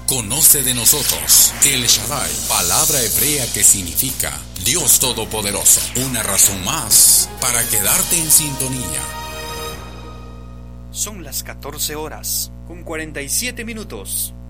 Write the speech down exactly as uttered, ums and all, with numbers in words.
Conoce de nosotros El Shaddai, palabra hebrea que significa Dios Todopoderoso. Una razón más para quedarte en sintonía. Son las catorce horas con cuarenta y siete minutos.